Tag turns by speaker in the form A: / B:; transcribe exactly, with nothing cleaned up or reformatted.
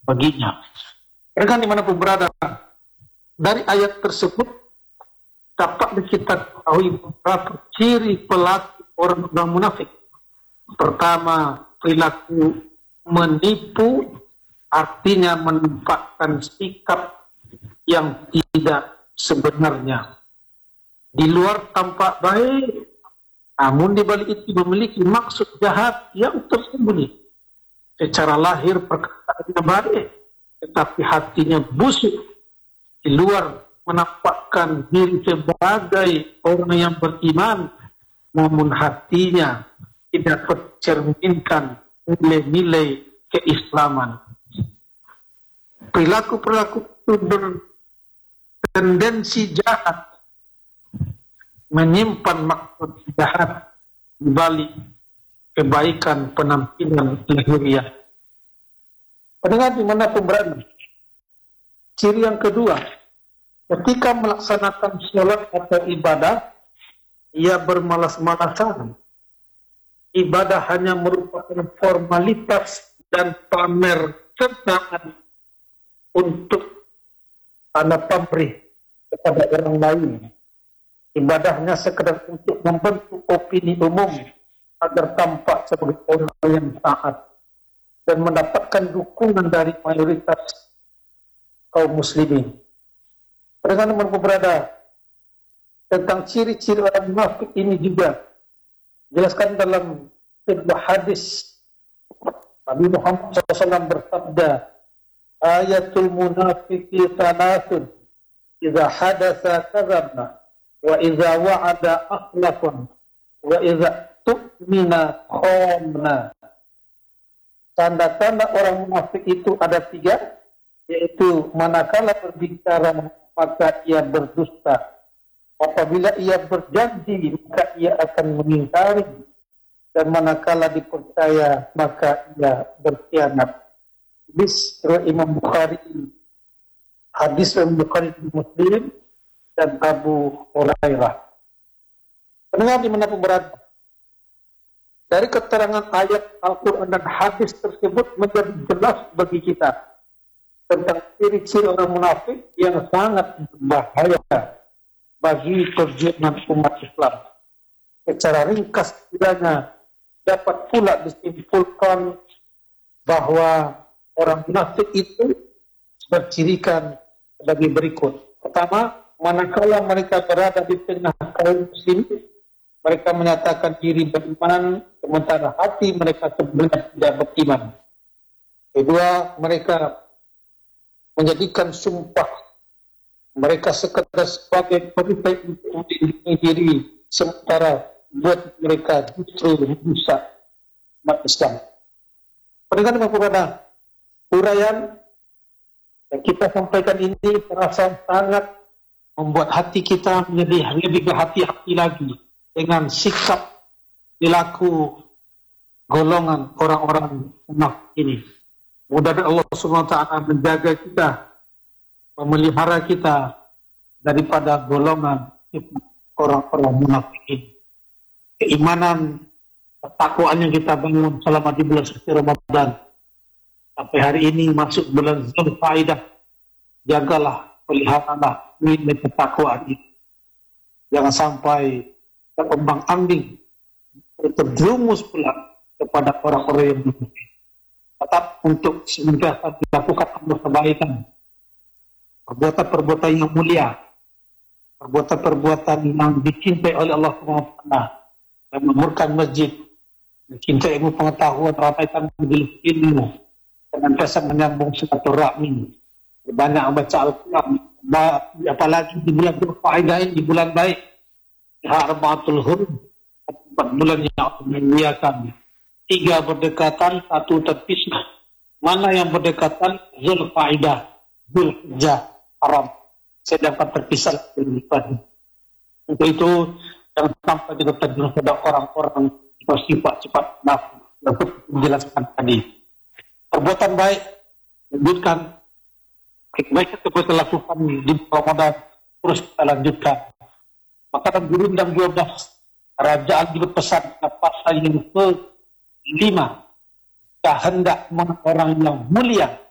A: baginya. Rekan dimanapun berada, dari ayat tersebut dapat kita ketahui beberapa ciri pelaku orang-orang munafik. Pertama, perilaku menipu, artinya menampakkan sikap yang tidak sebenarnya. Di luar tampak baik, namun di balik itu memiliki maksud jahat yang tersembunyi. Secara lahir perkataannya baik, tetapi hatinya busuk. Di luar menampakkan diri sebagai orang yang beriman, namun hatinya tidak mencerminkan nilai-nilai keislaman. Perilaku-perilaku itu bertendensi jahat, menyimpan maksud jahat di balik kebaikan penampilan lahiriah. Pendengar dimanapun berada, ciri yang kedua, ketika melaksanakan sholat atau ibadah, ia bermalas-malasan. Ibadah hanya merupakan formalitas dan pamer sertaan untuk tanda pamrih kepada orang lain. Ibadahnya sekedar untuk membentuk opini umum agar tampak sebagai orang yang taat dan mendapatkan dukungan dari mayoritas kaum muslimin. Dengan berada tentang ciri-ciri orang munafik ini juga jelaskan dalam sebuah hadis. Nabi Muhammad shallallahu alaihi wasallam bersabda, ayatul munafiqi thalathun, idza hadatsa kadzaba, wa idza wa'ada akhlafun, wa idza tu'mina khana. Tanda-tanda orang munafik itu ada tiga, yaitu manakala berbicara maka ia berdusta, apabila ia berjanji maka ia akan mengingkari, dan manakala dipercaya maka ia berkhianat. Hadis Imam Bukhari, hadis Imam Bukhari Muslim dan Abu Hurairah. Pendengar dimanapun berada, dari keterangan ayat Al-Quran dan hadis tersebut menjadi jelas bagi kita tentang ciri-ciri orang munafik yang sangat berbahaya bagi perjuangan umat Islam. Secara ringkas kiranya dapat pula disimpulkan bahwa orang munafik itu bercirikan sebagai berikut. Pertama, manakala mereka berada di tengah kaum muslimin, mereka menyatakan diri beriman, sementara hati mereka sebenarnya tidak beriman. Kedua, mereka menjadikan sumpah mereka sekedar sebagai perisai untuk melindungi diri, sementara buat mereka justru merusak umat Islam. Pendengar yang berada, uraian yang kita sampaikan ini terasa sangat membuat hati kita menjadi lebih berhati-hati lagi dengan sikap perilaku golongan orang-orang munafik ini. Mudah-mudahan Allah subhanahu wa taala menjaga kita, memelihara kita daripada golongan orang-orang munafik ini. Keimanan, ketakwaan yang kita bangun selama di bulan suci Ramadan sampai hari ini masuk bulan Zulqa'dah, jagalah, peliharalah nilai ketakwaan ini. Jangan sampai terombang-ambing, terjerumus pula kepada orang-orang yang munafik. Tetap untuk senantiasa dilakukan amal kebaikan, perbuatan-perbuatan yang mulia, perbuatan-perbuatan yang dicintai oleh Allah subhanahu wa taala, dan memurkan masjid, mencintai ilmu pengetahuan, ramaikan majelis ilmu, senantiasa menyambung silaturahmi, banyak membaca Al-Quran, apalagi di bulan Zulqa'dah ini, di bulan baik, Arba'atul Hurum, empat bulan yang memuliakan. Tiga berdekatan, satu terpisah. Mana yang berdekatan? Zulqa'dah, Zulhijjah, Haram. Sedangkan terpisah lebih pada. Untuk itu, jangan sampai juga terjerumus pada orang-orang bersifat-sifat nafsu. Dapat menjelaskan tadi. Perbuatan baik, lanjutkan. Kebaikan itu kita lakukan di Ramadan, terus kita lanjutkan. Maka dalam Gurindam dua belas, kerajaan juga pesan pasal yang ke lima, kita hendak orang yang mulia